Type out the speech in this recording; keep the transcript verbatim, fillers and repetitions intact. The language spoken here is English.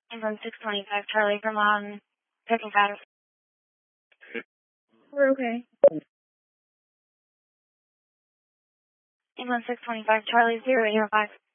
England six twenty-five Charlie, Vermont, picking status. We're okay. England six twenty-five Charlie, zero zero five.